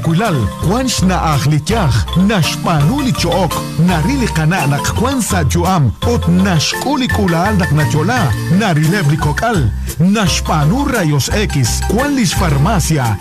kulal, kwans na akhlityach, nashpanu li chook, narili kana nakakwan sa juam, ot nashkuli kulal nak nachola, narilebli kokal, nashpanu rayos X, kwan lis farmacia,